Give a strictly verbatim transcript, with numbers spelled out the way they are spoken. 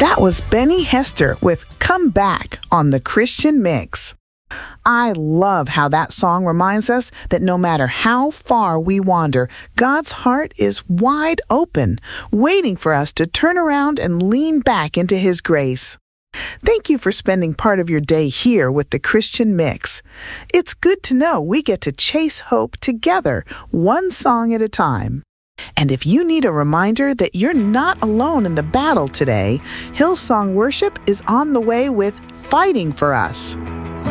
That was Benny Hester with Come Back on the Christian Mix. I love how that song reminds us that no matter how far we wander, God's heart is wide open, waiting for us to turn around and lean back into His grace. Thank you for spending part of your day here with the Christian Mix. It's good to know we get to chase hope together, one song at a time. And if you need a reminder that you're not alone in the battle today, Hillsong Worship is on the way with Fighting for Us.